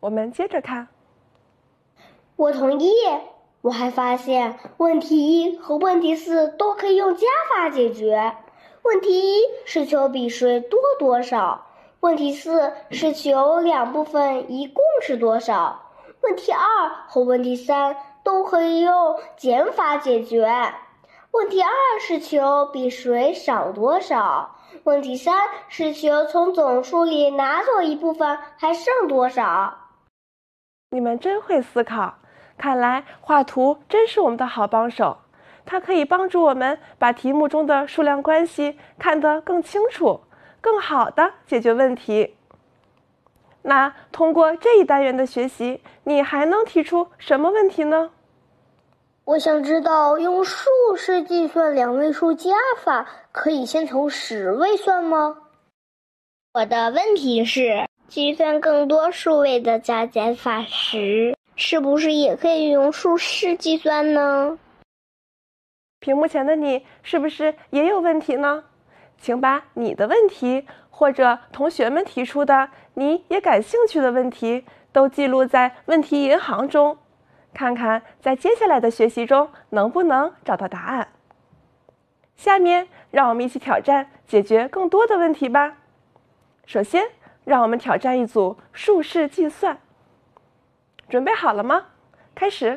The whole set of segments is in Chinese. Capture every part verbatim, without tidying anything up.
我们接着看。 我同意。我还发现问题一和问题四都可以用加法解决。问题一是求比谁多多少，问题四是求两部分一共是多少。问题二和问题三都可以用减法解决。问题二是求比谁少多少，问题三是求从总数里拿走一部分还剩多少。 你们真会思考，看来画图真是我们的好帮手，它可以帮助我们把题目中的数量关系看得更清楚，更好地解决问题。那通过这一单元的学习，你还能提出什么问题呢？ 我想知道，用数式计算两位数加法，可以先从十位算吗？我的问题是，计算更多数位的加减法时，是不是也可以用数式计算呢？ 屏幕前的你是不是也有问题呢？请把你的问题或者同学们提出的你也感兴趣的问题都记录在问题银行中，看看在接下来的学习中能不能找到答案。下面让我们一起挑战解决更多的问题吧。首先，让我们挑战一组数式计算。准备好了吗？开始。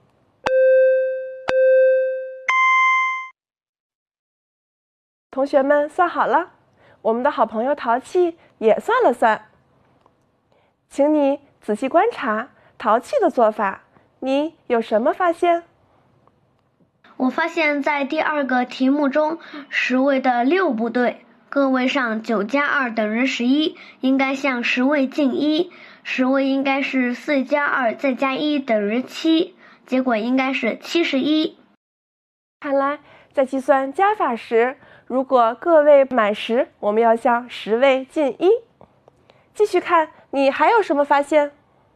同学们算好了，我们的好朋友淘气也算了算。请你仔细观察淘气的做法，你有什么发现？ 我发现在第二个题目中，十位的六不对，个位上九加二等于十一，应该向十位进一，十位应该是四加二再加一等于七，结果应该是七十一。 看来在计算加法时，如果个位满十，我们要向十位进一。继续看，你还有什么发现？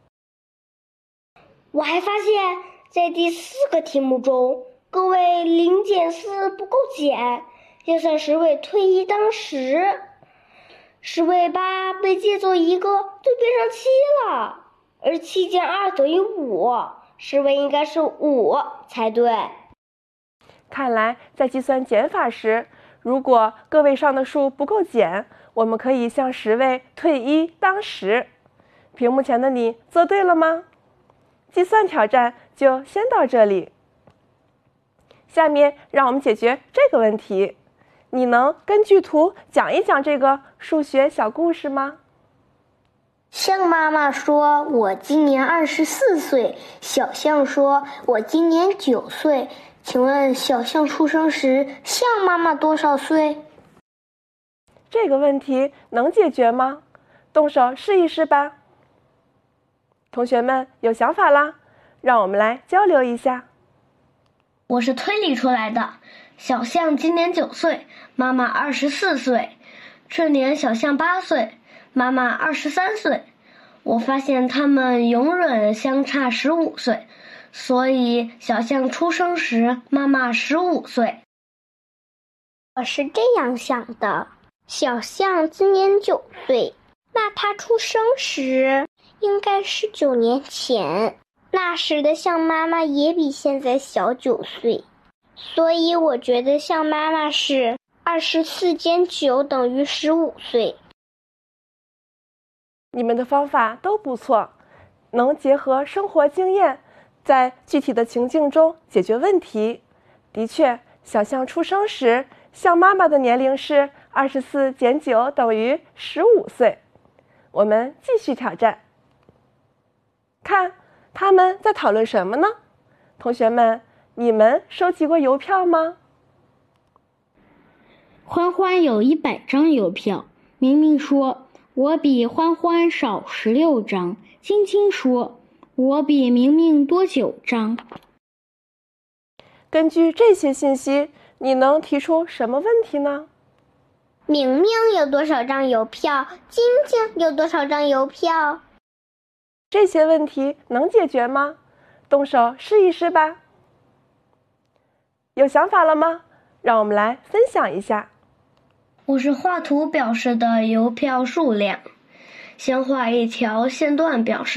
我还发现，在第四个题目中，个位零减四不够减，要向十位退一当十。十位八被借走一个，就变成七了，而七减二等于五，十位应该是五才对。 看来在计算减法时，如果个位上的数不够减，我们可以向十位退一当十。屏幕前的你做对了吗？计算挑战就先到这里。下面让我们解决这个问题。你能根据图讲一讲这个数学小故事吗？ 象妈妈说我今年二十四岁，小象说我今年九岁。请问小象出生时，象妈妈多少岁？ 这个问题能解决吗？动手试一试吧。同学们有想法啦，让我们来交流一下。 我是推理出来的，小象今年九岁，妈妈二十四岁。这年小象八岁，妈妈二十三岁。我发现他们永远相差十五岁。所以小象出生时，妈妈十五岁。 我是这样想的，小象今年九岁，那它出生时应该是九年前，那时的象妈妈也比现在小九岁，所以我觉得象妈妈是二十四减九等于十五岁。 你们的方法都不错，能结合生活经验，在具体的情境中解决问题。的确，小象出生时，象妈妈的年龄是二十四减九等于十五岁。我们继续挑战。看，他们在讨论什么呢？同学们，你们收集过邮票吗？ 欢欢有一百张邮票，明明说我比欢欢少十六张，青青说我比明明多九张。 根据这些信息，你能提出什么问题呢？ 明明有多少张邮票？晶晶有多少张邮票？ 这些问题能解决吗？动手试一试吧。有想法了吗？让我们来分享一下。 我是画图表示的邮票数量，先画一条线段表示